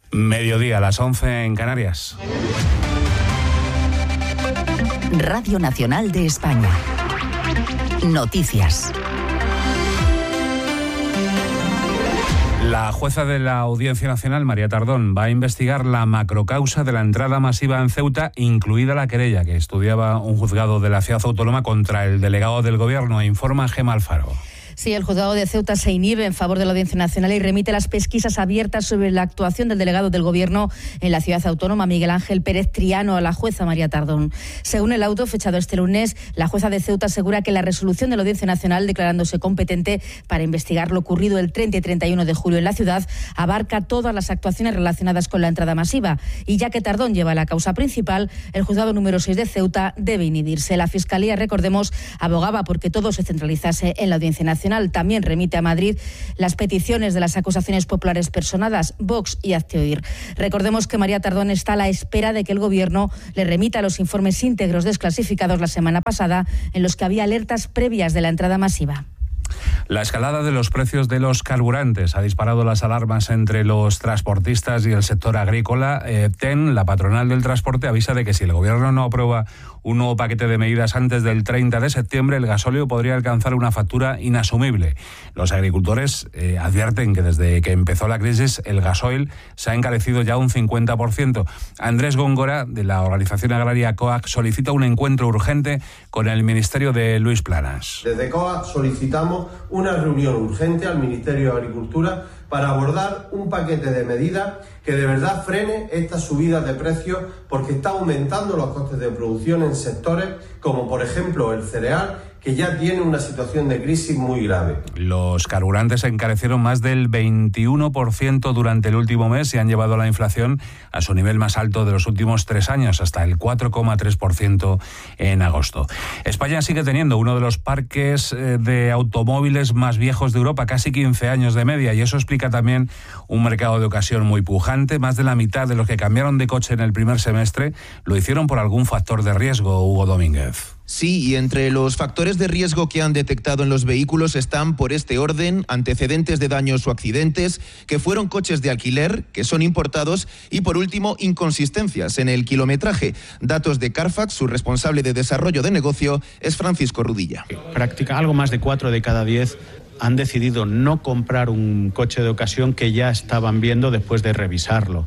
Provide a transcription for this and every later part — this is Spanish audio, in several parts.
Mediodía, las 11 en Canarias. Radio Nacional de España. Noticias. La jueza de la Audiencia Nacional, María Tardón, va a investigar la macrocausa de la entrada masiva en Ceuta, incluida la querella que estudiaba un juzgado de la ciudad autónoma contra el delegado del Gobierno, informa Gemma Alfaro. Sí, el juzgado de Ceuta se inhibe en favor de la Audiencia Nacional y remite las pesquisas abiertas sobre la actuación del delegado del Gobierno en la ciudad autónoma, Miguel Ángel Pérez Triano, a la jueza María Tardón. Según el auto fechado este lunes, la jueza de Ceuta asegura que la resolución de la Audiencia Nacional, declarándose competente para investigar lo ocurrido el 30 y 31 de julio en la ciudad, abarca todas las actuaciones relacionadas con la entrada masiva. Y ya que Tardón lleva la causa principal, el juzgado número 6 de Ceuta debe inhibirse. La Fiscalía, recordemos, abogaba porque todo se centralizase en la Audiencia Nacional. También remite a Madrid las peticiones de las acusaciones populares personadas, Vox y Hazte Oír. Recordemos que María Tardón está a la espera de que el Gobierno le remita los informes íntegros desclasificados la semana pasada, en los que había alertas previas de la entrada masiva. La escalada de los precios de los carburantes ha disparado las alarmas entre los transportistas y el sector agrícola. TEN, la patronal del transporte, avisa de que si el Gobierno no aprueba un nuevo paquete de medidas antes del 30 de septiembre, el gasóleo podría alcanzar una factura inasumible. Los agricultores advierten que desde que empezó la crisis el gasoil se ha encarecido ya un 50%. Andrés Góngora, de la organización agraria COAG, solicita un encuentro urgente con el Ministerio de Luis Planas. Desde COAG solicitamos una reunión urgente al Ministerio de Agricultura para abordar un paquete de medidas que de verdad frene estas subidas de precios, porque está aumentando los costes de producción en sectores como por ejemplo el cereal, que ya tiene una situación de crisis muy grave. Los carburantes se encarecieron más del 21% durante el último mes y han llevado la inflación a su nivel más alto de los últimos 3 años, hasta el 4,3% en agosto. España sigue teniendo uno de los parques de automóviles más viejos de Europa, casi 15 años de media, y eso explica también un mercado de ocasión muy pujante. Más de la mitad de los que cambiaron de coche en el primer semestre lo hicieron por algún factor de riesgo, Hugo Domínguez. Sí, y entre los factores de riesgo que han detectado en los vehículos están, por este orden, antecedentes de daños o accidentes, que fueron coches de alquiler, que son importados, y por último, inconsistencias en el kilometraje. Datos de Carfax, su responsable de desarrollo de negocio es Francisco Rudilla. Algo más de 4 de cada 10 han decidido no comprar un coche de ocasión que ya estaban viendo después de revisarlo.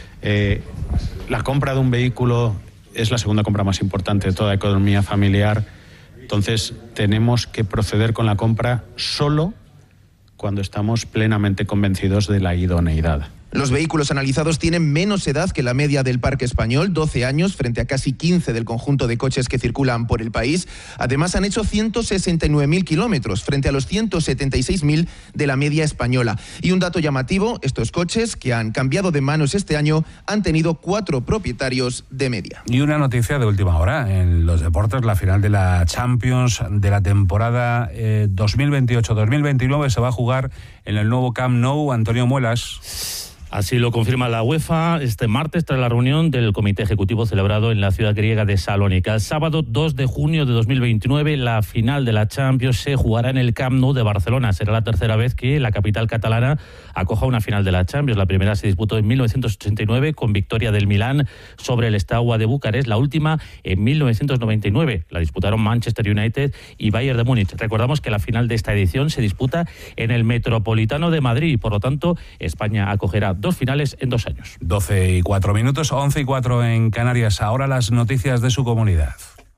La compra de un vehículo es la segunda compra más importante de toda la economía familiar. Entonces, tenemos que proceder con la compra solo cuando estamos plenamente convencidos de la idoneidad. Los vehículos analizados tienen menos edad que la media del parque español, 12 años, frente a casi 15 del conjunto de coches que circulan por el país. Además, han hecho 169.000 kilómetros, frente a los 176.000 de la media española. Y un dato llamativo, estos coches, que han cambiado de manos este año, han tenido 4 propietarios de media. Y una noticia de última hora. En los deportes, la final de la Champions de la temporada 2028-2029 se va a jugar en el nuevo Camp Nou. Antonio Muelas. Así lo confirma la UEFA este martes tras la reunión del Comité Ejecutivo celebrado en la ciudad griega de Salónica. El sábado 2 de junio de 2029 la final de la Champions se jugará en el Camp Nou de Barcelona. Será la tercera vez que la capital catalana acoja una final de la Champions. La primera se disputó en 1989 con victoria del Milán sobre el Steaua de Bucarest. La última en 1999. La disputaron Manchester United y Bayern de Múnich. Recordamos que la final de esta edición se disputa en el Metropolitano de Madrid y por lo tanto España acogerá 2 finales en 2 años. 12 y 4 minutos, 11 y 4 en Canarias. Ahora las noticias de su comunidad.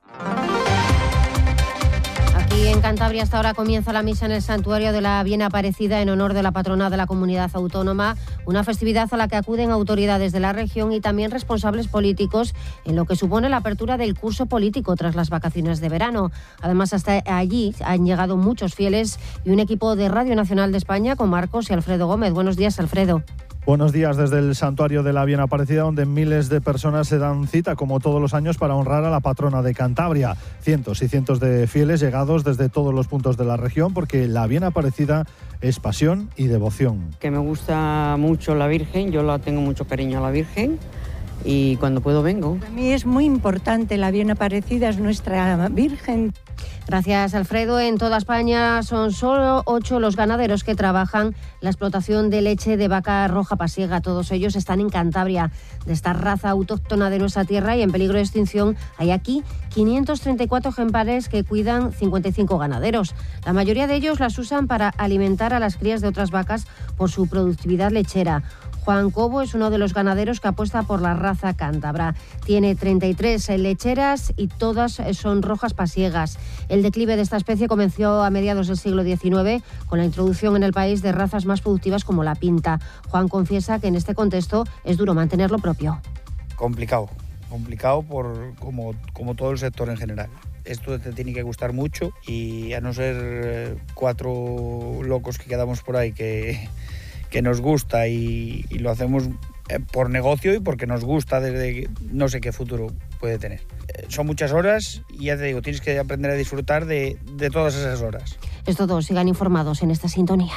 Aquí en Cantabria hasta ahora comienza la misa en el Santuario de la Bien Aparecida en honor de la patrona de la comunidad autónoma, una festividad a la que acuden autoridades de la región y también responsables políticos en lo que supone la apertura del curso político tras las vacaciones de verano. Además, hasta allí han llegado muchos fieles y un equipo de Radio Nacional de España con Marcos y Alfredo Gómez. Buenos días, Alfredo. Buenos días desde el Santuario de la Bien Aparecida, donde miles de personas se dan cita, como todos los años, para honrar a la patrona de Cantabria. Cientos y cientos de fieles llegados desde todos los puntos de la región, porque la Bien Aparecida es pasión y devoción. Que me gusta mucho la Virgen, yo la tengo mucho cariño a la Virgen, y cuando puedo vengo. Para mí es muy importante, la bien aparecida es nuestra Virgen. Gracias, Alfredo. En toda España son solo 8 los ganaderos que trabajan la explotación de leche de vaca roja pasiega. Todos ellos están en Cantabria. De esta raza autóctona de nuestra tierra y en peligro de extinción, hay aquí 534 ejemplares que cuidan 55 ganaderos. La mayoría de ellos las usan para alimentar a las crías de otras vacas por su productividad lechera. Juan Cobo es uno de los ganaderos que apuesta por la raza cántabra. Tiene 33 lecheras y todas son rojas pasiegas. El declive de esta especie comenzó a mediados del siglo XIX con la introducción en el país de razas más productivas como la pinta. Juan confiesa que en este contexto es duro mantener lo propio. Complicado por como todo el sector en general. Esto te tiene que gustar mucho y a no ser 4 locos que quedamos por ahí que nos gusta y lo hacemos por negocio y porque nos gusta, desde no sé qué futuro puede tener. Son muchas horas y ya te digo, tienes que aprender a disfrutar de todas esas horas. Es todo, sigan informados en esta sintonía.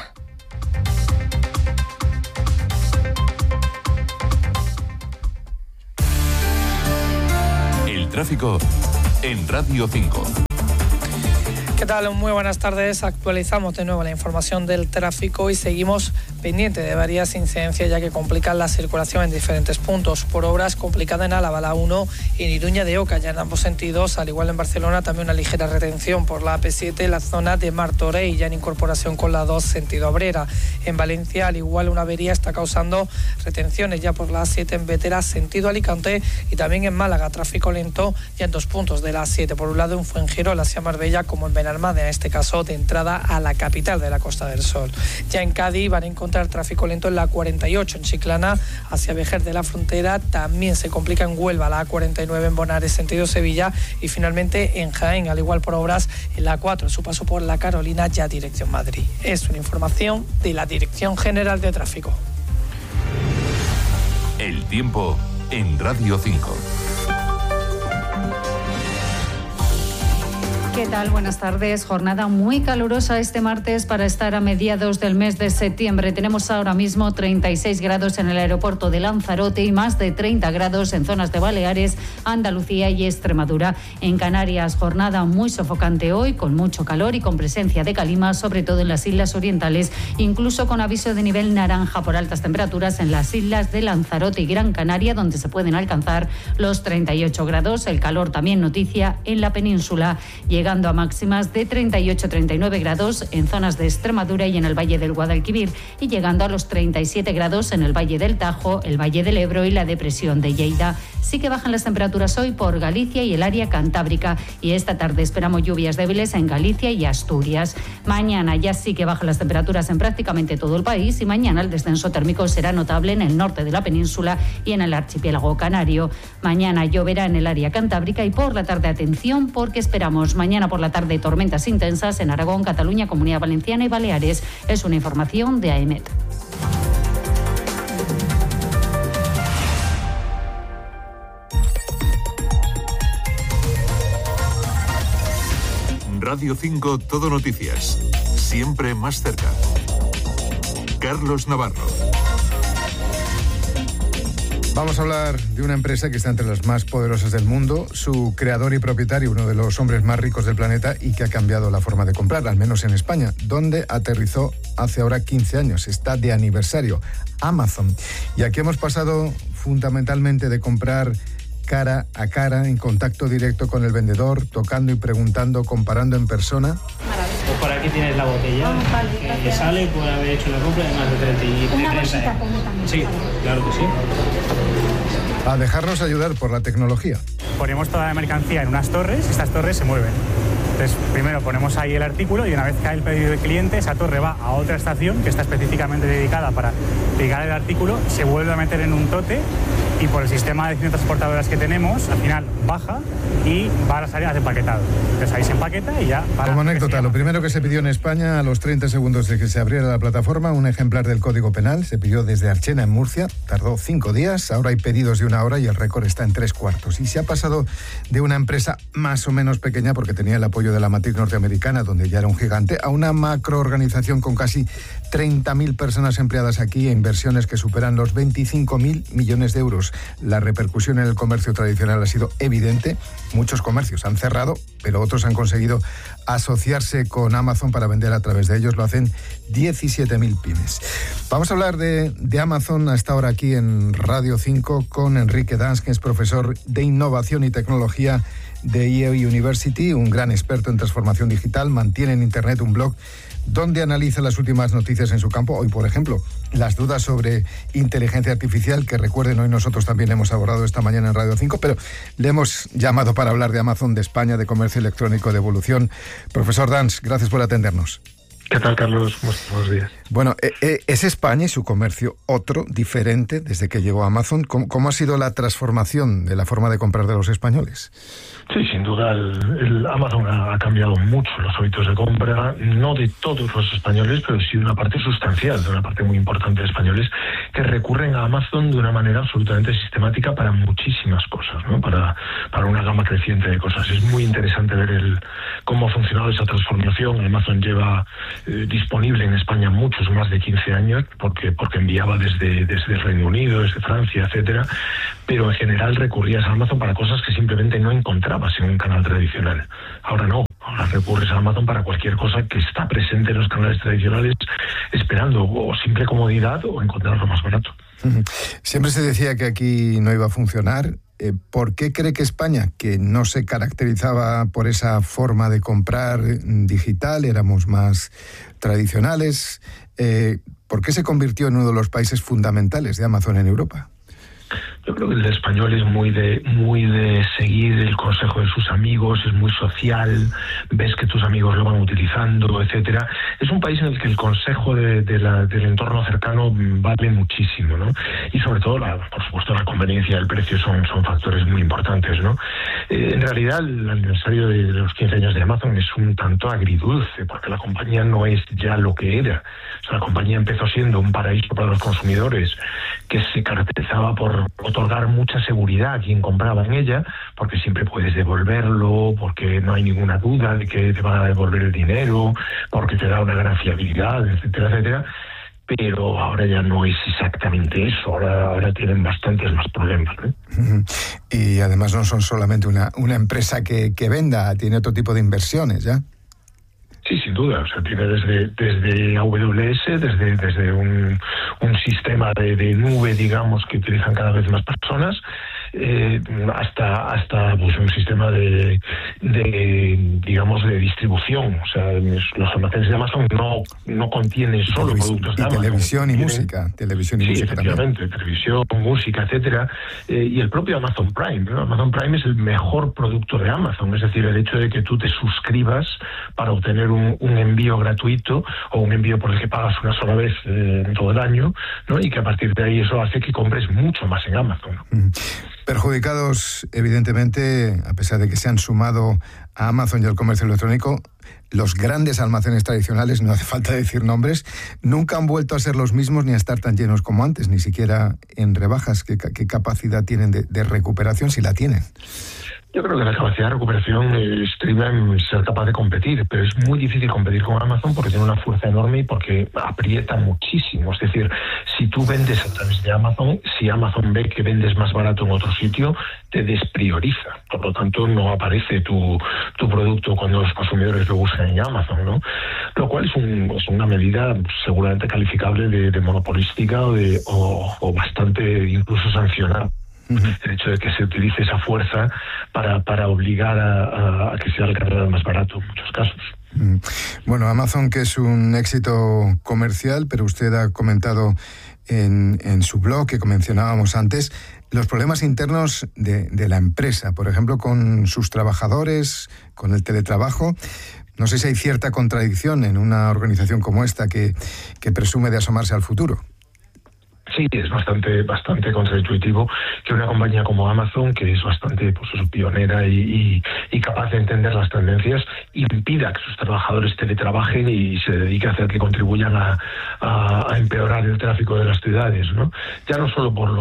El tráfico en Radio 5. ¿Qué tal? Muy buenas tardes. Actualizamos de nuevo la información del tráfico y seguimos pendiente de varias incidencias ya que complican la circulación en diferentes puntos. Por obras complicada en Álava, la 1 y en Iruña de Oca, ya en ambos sentidos. Al igual en Barcelona, también una ligera retención por la AP7 en la zona de Martorell, ya en incorporación con la 2 sentido Abrera. En Valencia, al igual, una avería está causando retenciones ya por la A7 en Bétera, sentido Alicante, y también en Málaga, tráfico lento ya en 2 puntos de la A7. Por un lado, en Fuengirola hacia Marbella, como en Benalmádena, en este caso de entrada a la capital de la Costa del Sol. Ya en Cádiz van a encontrar tráfico lento en la 48 en Chiclana hacia Vejer de la Frontera. También se complica en Huelva la A49 en Bonares sentido Sevilla, y finalmente en Jaén, al igual por obras en la 4 su paso por la Carolina ya dirección Madrid. Es una información de la Dirección General de Tráfico. El tiempo en Radio 5. ¿Qué tal? Buenas tardes. Jornada muy calurosa este martes para estar a mediados del mes de septiembre. Tenemos ahora mismo 36 grados en el aeropuerto de Lanzarote y más de 30 grados en zonas de Baleares, Andalucía y Extremadura. En Canarias, jornada muy sofocante hoy, con mucho calor y con presencia de calima, sobre todo en las islas orientales, incluso con aviso de nivel naranja por altas temperaturas en las islas de Lanzarote y Gran Canaria, donde se pueden alcanzar los 38 grados. El calor también noticia en la península, llegando a máximas de 38-39 grados en zonas de Extremadura y en el Valle del Guadalquivir, y llegando a los 37 grados en el Valle del Tajo, el Valle del Ebro y la depresión de Lleida. Sí que bajan las temperaturas hoy por Galicia y el área cantábrica, y esta tarde esperamos lluvias débiles en Galicia y Asturias. Mañana ya sí que bajan las temperaturas en prácticamente todo el país, y mañana el descenso térmico será notable en el norte de la península y en el archipiélago canario. Mañana lloverá en el área cantábrica, y por la tarde atención, porque esperamos mañana por la tarde tormentas intensas en Aragón, Cataluña, Comunidad Valenciana y Baleares. Es una información de AEMET. Radio 5 Todo Noticias. Siempre más cerca. Carlos Navarro. Vamos a hablar de una empresa que está entre las más poderosas del mundo, su creador y propietario, uno de los hombres más ricos del planeta, y que ha cambiado la forma de comprar, al menos en España, donde aterrizó hace ahora 15 años. Está de aniversario, Amazon. Y aquí hemos pasado fundamentalmente de comprar cara a cara, en contacto directo con el vendedor, tocando y preguntando, comparando en persona. Pues por aquí tienes la botella que sale por haber hecho la compra de más de 30 Una bolsita como también. Sí, claro que sí. A dejarnos ayudar por la tecnología. Ponemos toda la mercancía en unas torres y estas torres se mueven. Entonces, primero ponemos ahí el artículo y una vez cae el pedido del cliente, esa torre va a otra estación que está específicamente dedicada para picar el artículo, se vuelve a meter en un tote y por el sistema de 100 transportadoras que tenemos, al final baja y va a las áreas de empaquetado. Entonces ahí se empaqueta y ya... Como anécdota, lo primero que se pidió en España a los 30 segundos de que se abriera la plataforma, un ejemplar del Código Penal, se pidió desde Archena en Murcia, tardó 5 días, ahora hay pedidos de 1 hora y el récord está en 3/4. Y se ha pasado de una empresa más o menos pequeña, porque tenía el apoyo de la matriz norteamericana, donde ya era un gigante, a una macroorganización con casi 30.000 personas empleadas aquí, inversiones que superan los 25.000 millones de euros. La repercusión en el comercio tradicional ha sido evidente. Muchos comercios han cerrado, pero otros han conseguido asociarse con Amazon para vender a través de ellos. Lo hacen 17.000 pymes. Vamos a hablar de Amazon a esta hora aquí en Radio 5 con Enrique Dans, que es profesor de Innovación y Tecnología de Yale University, un gran experto en transformación digital. Mantiene en Internet un blog donde analiza las últimas noticias en su campo. Hoy, por ejemplo, las dudas sobre inteligencia artificial, que recuerden, hoy nosotros también hemos abordado esta mañana en Radio 5, pero le hemos llamado para hablar de Amazon, de España, de comercio electrónico, de evolución. Profesor Dans, gracias por atendernos. ¿Qué tal, Carlos? Buenos días. Bueno, ¿es España y su comercio otro, diferente, desde que llegó Amazon? ¿Cómo ha sido la transformación de la forma de comprar de los españoles? Sí, sin duda, el Amazon ha cambiado mucho los hábitos de compra, no de todos los españoles, pero sí de una parte sustancial, de una parte muy importante de españoles que recurren a Amazon de una manera absolutamente sistemática para muchísimas cosas, ¿no? Para una gama creciente de cosas. Es muy interesante ver cómo ha funcionado esa transformación. Amazon lleva disponible en España muchos más de 15 años, porque enviaba desde el Reino Unido, desde Francia, etcétera, pero en general recurrías a Amazon para cosas que simplemente no encontrabas en un canal tradicional. Ahora no, ahora recurres a Amazon para cualquier cosa que está presente en los canales tradicionales, esperando o simple comodidad o encontrarlo más barato. Siempre se decía que aquí no iba a funcionar. ¿Por qué cree que España, que no se caracterizaba por esa forma de comprar digital, éramos más tradicionales, por qué se convirtió en uno de los países fundamentales de Amazon en Europa? Yo creo que el español es muy de seguir el consejo de sus amigos, es muy social, ves que tus amigos lo van utilizando, etcétera. Es un país en el que el consejo del entorno cercano vale muchísimo, ¿no? Y sobre todo, por supuesto, la conveniencia del precio son factores muy importantes, ¿no? En realidad, el aniversario de los 15 años de Amazon es un tanto agridulce, porque la compañía no es ya lo que era. O sea, la compañía empezó siendo un paraíso para los consumidores que se caracterizaba por otorgar mucha seguridad a quien compraba en ella, porque siempre puedes devolverlo, porque no hay ninguna duda de que te van a devolver el dinero, porque te da una gran fiabilidad, etcétera, etcétera. Pero ahora ya no es exactamente eso, ahora tienen bastantes más problemas, ¿no? Y además no son solamente una empresa que venda, tiene otro tipo de inversiones, ¿ya? Sí, sin duda. O sea, tiene desde AWS, desde un sistema de nube, digamos, que utilizan cada vez más personas, hasta pues un sistema de distribución. O sea, los almacenes de Amazon no contienen solo productos de Amazon. Televisión y música. Televisión y música efectivamente, también. Televisión, música, etcétera. Y el propio Amazon Prime, ¿no? Amazon Prime es el mejor producto de Amazon. Es decir, el hecho de que tú te suscribas para obtener un envío gratuito o un envío por el que pagas una sola vez en todo el año, ¿no? Y que a partir de ahí eso hace que compres mucho más en Amazon, ¿no? Perjudicados, evidentemente, a pesar de que se han sumado a Amazon y al comercio electrónico, los grandes almacenes tradicionales, no hace falta decir nombres, nunca han vuelto a ser los mismos ni a estar tan llenos como antes, ni siquiera en rebajas. ¿Qué capacidad tienen de recuperación, si la tienen? Yo creo que la capacidad de recuperación estriba en ser capaz de competir, pero es muy difícil competir con Amazon porque tiene una fuerza enorme y porque aprieta muchísimo. Es decir, si tú vendes a través de Amazon, si Amazon ve que vendes más barato en otro sitio, te desprioriza. Por lo tanto, no aparece tu producto cuando los consumidores lo buscan en Amazon, ¿no? Lo cual es una medida seguramente calificable de monopolística o bastante incluso sancionada. El hecho de que se utilice esa fuerza para obligar a que sea el canal más barato en muchos casos. Bueno, Amazon, que es un éxito comercial, pero usted ha comentado en su blog, que mencionábamos antes, los problemas internos de la empresa, por ejemplo, con sus trabajadores, con el teletrabajo. No sé si hay cierta contradicción en una organización como esta que presume de asomarse al futuro. Sí, es bastante contraintuitivo que una compañía como Amazon, que es bastante pionera y capaz de entender las tendencias, impida que sus trabajadores teletrabajen y se dedique a hacer que contribuyan a empeorar el tráfico de las ciudades, ¿no? Ya no solo por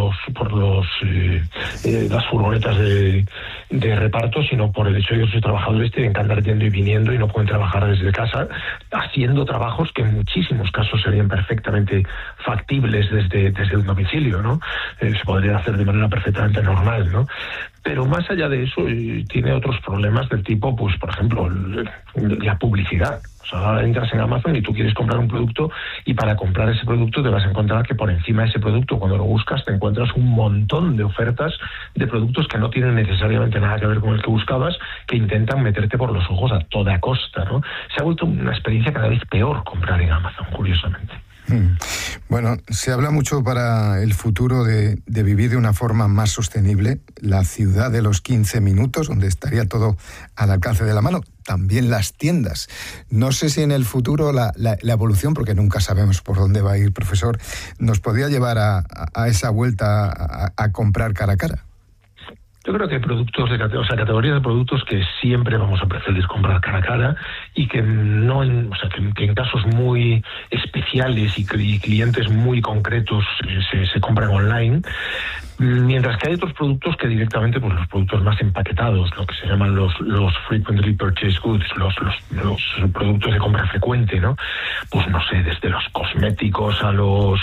las furgonetas de reparto, sino por el hecho de que sus trabajadores tienen que andar yendo y viniendo y no pueden trabajar desde casa, haciendo trabajos que en muchísimos casos serían perfectamente factibles desde un domicilio, ¿no? Se podría hacer de manera perfectamente normal, ¿no? Pero más allá de eso, tiene otros problemas del tipo, pues, por ejemplo, la publicidad. O sea, ahora entras en Amazon y tú quieres comprar un producto, y para comprar ese producto te vas a encontrar que por encima de ese producto, cuando lo buscas, te encuentras un montón de ofertas de productos que no tienen necesariamente nada que ver con el que buscabas, que intentan meterte por los ojos a toda costa, ¿no? Se ha vuelto una experiencia cada vez peor comprar en Amazon, curiosamente. Bueno, se habla mucho para el futuro de vivir de una forma más sostenible, la ciudad de los 15 minutos, donde estaría todo al alcance de la mano, también las tiendas. No sé si en el futuro la evolución, porque nunca sabemos por dónde va a ir, profesor, nos podría llevar a esa vuelta a comprar cara a cara. Yo creo que hay productos, categorías de productos que siempre vamos a preferir comprar cara a cara, y que no, que en casos muy especiales y clientes muy concretos se compran online. Mientras que hay otros productos que directamente, pues los productos más empaquetados, lo que se llaman los frequently purchased goods, los productos de compra frecuente, ¿no? Pues no sé, desde los cosméticos a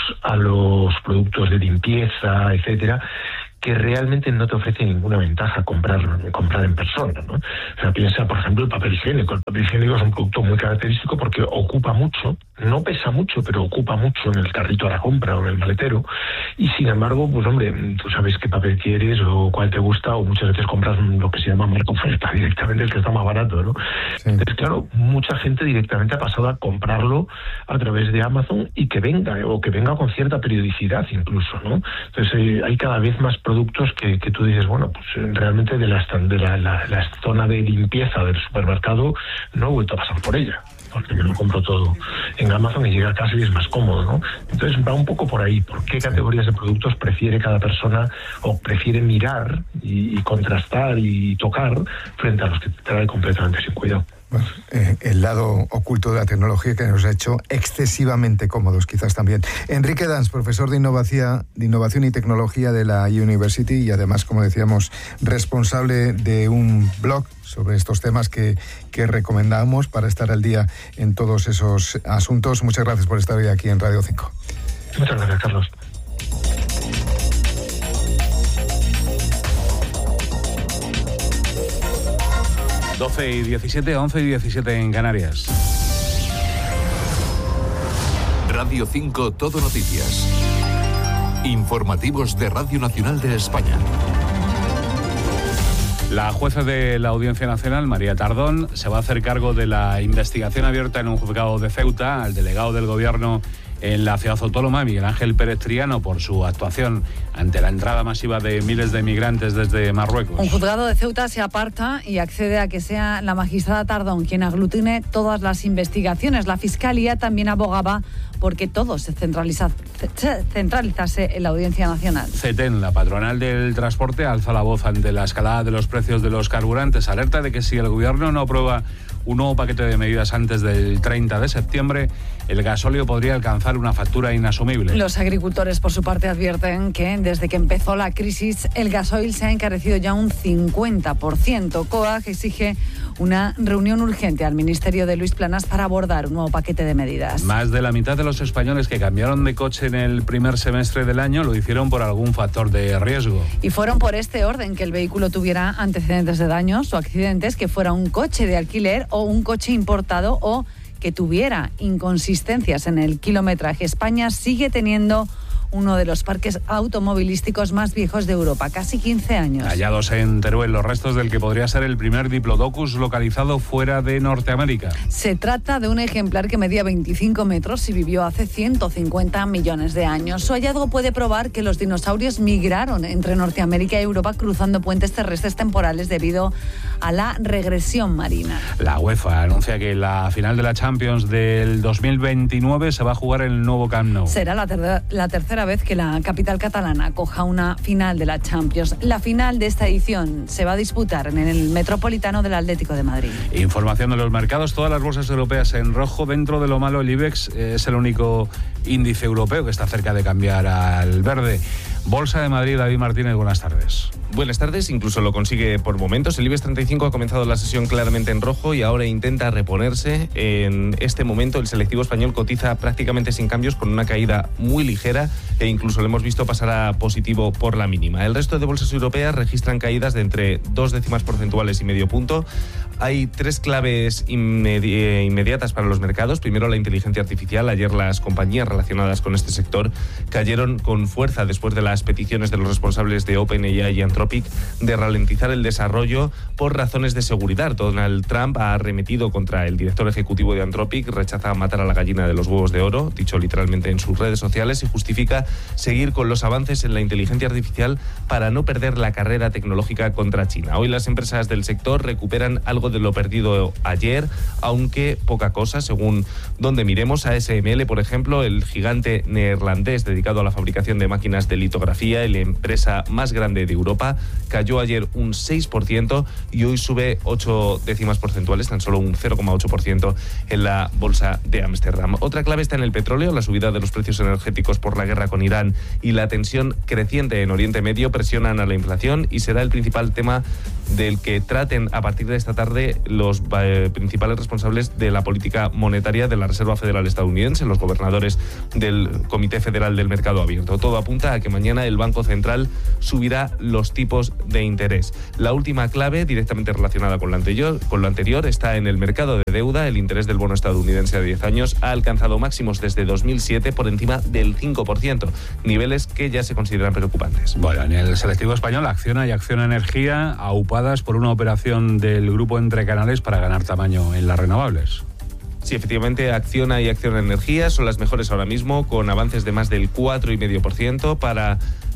los productos de limpieza, etcétera, que realmente no te ofrece ninguna ventaja comprar en persona, ¿no? O sea, piensa, por ejemplo, el papel higiénico. El papel higiénico es un producto muy característico porque ocupa mucho, no pesa mucho, pero ocupa mucho en el carrito de la compra o en el maletero, y sin embargo, pues hombre, tú sabes qué papel quieres o cuál te gusta, o muchas veces compras lo que se llama marca oferta, directamente el que está más barato, ¿no? Sí. Entonces, claro, mucha gente directamente ha pasado a comprarlo a través de Amazon, y que venga con cierta periodicidad incluso, ¿no? Entonces hay cada vez más productos que tú dices, bueno, pues realmente de la zona de limpieza del supermercado no he vuelto a pasar por ella, porque me lo compro todo en Amazon y llega a casa y es más cómodo, ¿no? Entonces va un poco por ahí, por qué categorías de productos prefiere cada persona, o prefiere mirar y contrastar y tocar, frente a los que te trae completamente sin cuidado. Bueno, el lado oculto de la tecnología que nos ha hecho excesivamente cómodos, quizás también. Enrique Dans, profesor de innovación y tecnología de la University, y además, como decíamos, responsable de un blog sobre estos temas que recomendamos para estar al día en todos esos asuntos. Muchas gracias por estar hoy aquí en Radio 5. Muchas gracias, Carlos. Doce y 17, 11 y 17 en Canarias. Radio 5 Todo Noticias. Informativos de Radio Nacional de España. La jueza de la Audiencia Nacional, María Tardón, se va a hacer cargo de la investigación abierta en un juzgado de Ceuta al delegado del Gobierno en la ciudad autónoma, Miguel Ángel Pérez Triano, por su actuación ante la entrada masiva de miles de migrantes desde Marruecos. Un juzgado de Ceuta se aparta y accede a que sea la magistrada Tardón quien aglutine todas las investigaciones. La Fiscalía también abogaba porque todo se centralizase en la Audiencia Nacional. CETEN, la patronal del transporte, alza la voz ante la escalada de los precios de los carburantes. Alerta de que si el Gobierno no aprueba un nuevo paquete de medidas antes del 30 de septiembre, el gasóleo podría alcanzar una factura inasumible. Los agricultores, por su parte, advierten que desde que empezó la crisis, el gasoil se ha encarecido ya un 50%. COAG exige una reunión urgente al Ministerio de Luis Planas para abordar un nuevo paquete de medidas. Más de la mitad de los españoles que cambiaron de coche en el primer semestre del año lo hicieron por algún factor de riesgo. Y fueron por este orden: que el vehículo tuviera antecedentes de daños o accidentes, que fuera un coche de alquiler o un coche importado, o que tuviera inconsistencias en el kilometraje. España sigue teniendo uno de los parques automovilísticos más viejos de Europa, casi 15 años. Hallados en Teruel los restos del que podría ser el primer Diplodocus localizado fuera de Norteamérica. Se trata de un ejemplar que medía 25 metros y vivió hace 150 millones de años. Su hallazgo puede probar que los dinosaurios migraron entre Norteamérica y Europa cruzando puentes terrestres temporales debido a la regresión marina. La UEFA anuncia que la final de la Champions del 2029 se va a jugar en el nuevo Camp Nou. Será la tercera vez que la capital catalana acoja una final de la Champions. La final de esta edición se va a disputar en el Metropolitano del Atlético de Madrid. Información de los mercados: todas las bolsas europeas en rojo. Dentro de lo malo, el IBEX es el único índice europeo que está cerca de cambiar al verde. Bolsa de Madrid, David Martínez, buenas tardes. Buenas tardes, incluso lo consigue por momentos. El IBEX 35 ha comenzado la sesión claramente en rojo y ahora intenta reponerse. En este momento el selectivo español cotiza prácticamente sin cambios, con una caída muy ligera, e incluso lo hemos visto pasar a positivo por la mínima. El resto de bolsas europeas registran caídas de entre 2 décimas porcentuales y medio punto. Hay 3 claves inmediatas para los mercados. Primero, la inteligencia artificial. Ayer las compañías relacionadas con este sector cayeron con fuerza después de las peticiones de los responsables de OpenAI y Anthropic de ralentizar el desarrollo por razones de seguridad. Donald Trump ha arremetido contra el director ejecutivo de Anthropic, rechaza matar a la gallina de los huevos de oro, dicho literalmente en sus redes sociales, y justifica seguir con los avances en la inteligencia artificial para no perder la carrera tecnológica contra China. Hoy las empresas del sector recuperan algo de lo perdido ayer, aunque poca cosa, según donde miremos. ASML, por ejemplo, el gigante neerlandés dedicado a la fabricación de máquinas de litografía y la empresa más grande de Europa, cayó ayer un 6% y hoy sube 8 décimas porcentuales, tan solo un 0,8% en la bolsa de Ámsterdam. Otra clave está en el petróleo. La subida de los precios energéticos por la guerra con Irán y la tensión creciente en Oriente Medio presionan a la inflación y será el principal tema del que traten a partir de esta tarde los principales responsables de la política monetaria de la Reserva Federal estadounidense, los gobernadores del Comité Federal del Mercado Abierto. Todo apunta a que mañana el Banco Central subirá los tipos de interés. La última clave, directamente relacionada con lo anterior, está en el mercado de deuda. El interés del bono estadounidense a 10 años ha alcanzado máximos desde 2007 por encima del 5%, niveles que ya se consideran preocupantes. Bueno, en el selectivo español, Acciona y Acciona Energía, aupadas por una operación del grupo Entre Canales para ganar tamaño en las renovables. Sí, efectivamente, Acciona y Acciona Energía son las mejores ahora mismo, con avances de más del 4,5% para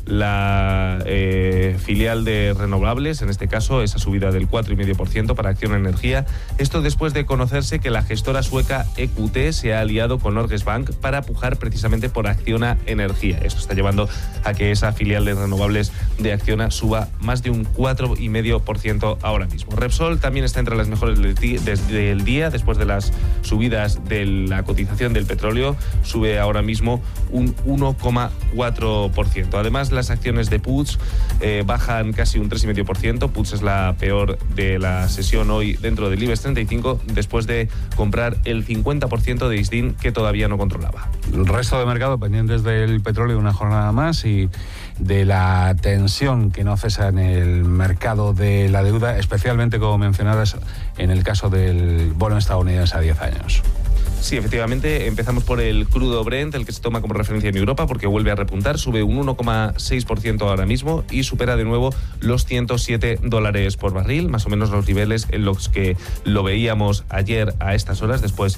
la filial de renovables, en este caso esa subida del 4,5% para Acciona Energía. Esto después de conocerse que la gestora sueca EQT se ha aliado con Norges Bank para pujar precisamente por Acciona Energía. Esto está llevando a que esa filial de renovables de Acciona suba más de un 4,5% ahora mismo. Repsol también está entre las mejores desde el día, después de las subidas de la cotización del petróleo, sube ahora mismo un 1,4%. Además, las acciones de Puig bajan casi un 3,5%. Puig es la peor de la sesión hoy dentro del IBEX 35, después de comprar el 50% de Isdin que todavía no controlaba. El resto de mercado pendientes del petróleo una jornada más y de la tensión que no cesa en el mercado de la deuda, especialmente, como mencionabas, en el caso del bono estadounidense a 10 años. Sí, efectivamente, empezamos por el crudo Brent, el que se toma como referencia en Europa, porque vuelve a repuntar, sube un 1,6% ahora mismo y supera de nuevo los $107 por barril, más o menos los niveles en los que lo veíamos ayer a estas horas. Después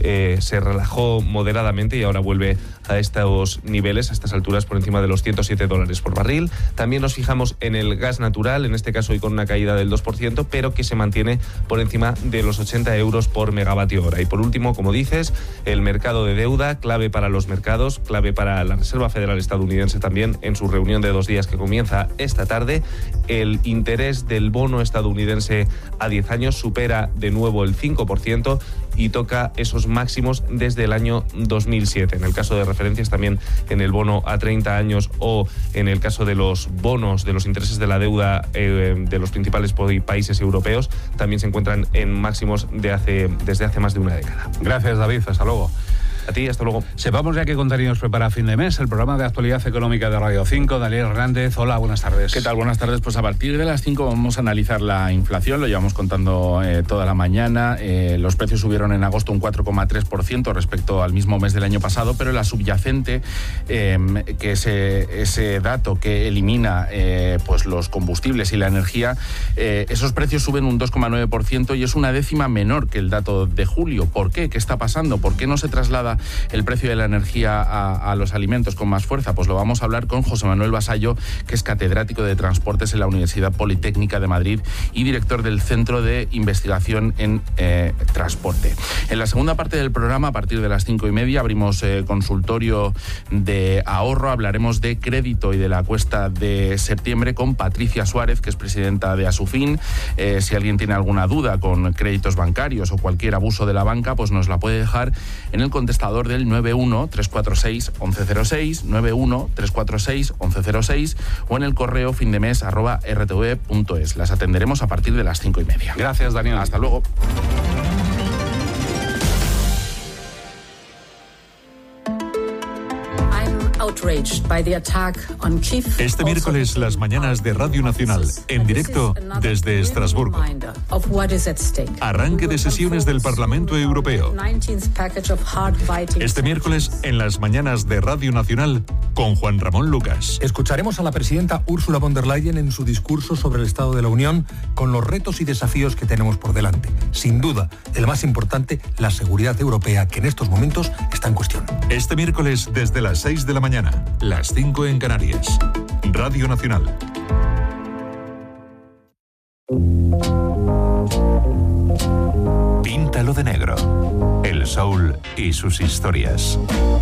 se relajó moderadamente y ahora vuelve a estos niveles, a estas alturas, por encima de los $107 por barril. También nos fijamos en el gas natural, en este caso hoy con una caída del 2%, pero que se mantiene por encima de los 80 euros por megavatio hora. Y por último, como dices, el mercado de deuda, clave para los mercados, clave para la Reserva Federal estadounidense también en su reunión de 2 días que comienza esta tarde. El interés del bono estadounidense a 10 años supera de nuevo el 5% y toca esos máximos desde el año 2007. En el caso de referencias, también en el bono a 30 años o en el caso de los bonos de los intereses de la deuda de los principales países europeos, también se encuentran en máximos desde hace más de una década. Gracias, David. Hasta luego. A ti, hasta luego. Sepamos ya qué contenidos prepara fin de mes el programa de actualidad económica de Radio 5. Daniel Hernández, hola, buenas tardes. ¿Qué tal? Buenas tardes. Pues a partir de las 5 vamos a analizar la inflación, lo llevamos contando toda la mañana. Los precios subieron en agosto un 4,3% respecto al mismo mes del año pasado, pero la subyacente, que ese dato que elimina pues los combustibles y la energía, esos precios suben un 2,9% y es una décima menor que el dato de julio. ¿Por qué? ¿Qué está pasando? ¿Por qué no se traslada el precio de la energía a los alimentos con más fuerza? Pues lo vamos a hablar con José Manuel Vasallo, que es catedrático de Transportes en la Universidad Politécnica de Madrid y director del Centro de Investigación en Transporte. En la segunda parte del programa, a partir de las 5:30, abrimos consultorio de ahorro. Hablaremos de crédito y de la cuesta de septiembre con Patricia Suárez, que es presidenta de Asufin. Si alguien tiene alguna duda con créditos bancarios o cualquier abuso de la banca, pues nos la puede dejar en el contestador contestador del 91-346-1106, 91-346-1106 o en el correo findemes@rtv.es. Las atenderemos a partir de las 5:30. Gracias, Daniel. Hasta luego. Este miércoles, las mañanas de Radio Nacional, en directo desde Estrasburgo. Arranque de sesiones del Parlamento Europeo. Este miércoles, en las mañanas de Radio Nacional, con Juan Ramón Lucas. Escucharemos a la presidenta Ursula von der Leyen en su discurso sobre el Estado de la Unión, con los retos y desafíos que tenemos por delante. Sin duda, el más importante, la seguridad europea, que en estos momentos está en cuestión. Este miércoles, desde las 6 de la mañana, las 5 en Canarias. Radio Nacional. Píntalo de negro. El soul y sus historias.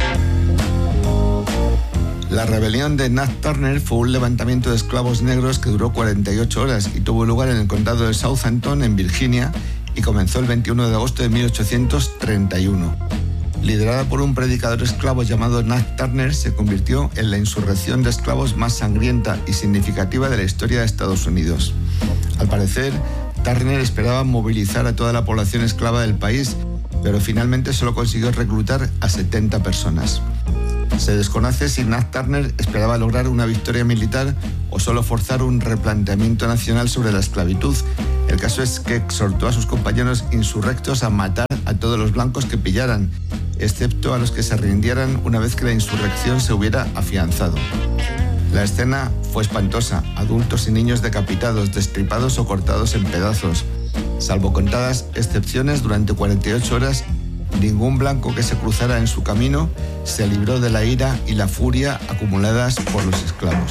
La rebelión de Nat Turner fue un levantamiento de esclavos negros que duró 48 horas y tuvo lugar en el condado de Southampton, en Virginia, y comenzó el 21 de agosto de 1831. Liderada por un predicador esclavo llamado Nat Turner, se convirtió en la insurrección de esclavos más sangrienta y significativa de la historia de Estados Unidos. Al parecer, Turner esperaba movilizar a toda la población esclava del país, pero finalmente solo consiguió reclutar a 70 personas. Se desconoce si Nat Turner esperaba lograr una victoria militar o solo forzar un replanteamiento nacional sobre la esclavitud. El caso es que exhortó a sus compañeros insurrectos a matar a todos los blancos que pillaran, excepto a los que se rindieran una vez que la insurrección se hubiera afianzado. La escena fue espantosa: adultos y niños decapitados, destripados o cortados en pedazos. Salvo contadas excepciones, durante 48 horas, ningún blanco que se cruzara en su camino se libró de la ira y la furia acumuladas por los esclavos.